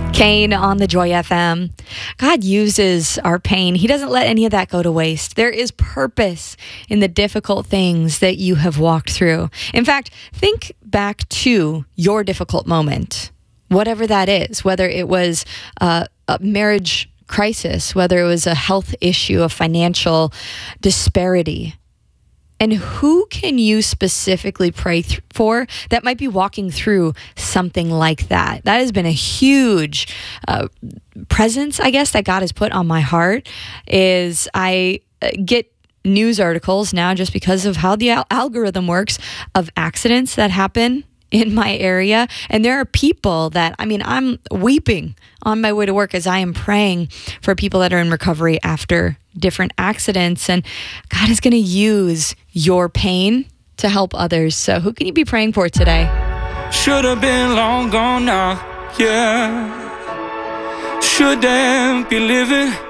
Kane on the Joy FM. God uses our pain. He doesn't let any of that go to waste. There is purpose in the difficult things that you have walked through. In fact, think back to your difficult moment, whatever that is, whether it was a marriage crisis, whether it was a health issue, a financial disparity. And who can you specifically pray for that might be walking through something like that? That has been a huge presence, I guess, that God has put on my heart. Is I get news articles now, just because of how the algorithm works, of accidents that happen in my area. And there are people that, I'm weeping on my way to work as I am praying for people that are in recovery after different accidents. And God is going to use your pain to help others. So who can you be praying for today? Should have been long gone now, yeah. Shouldn't be living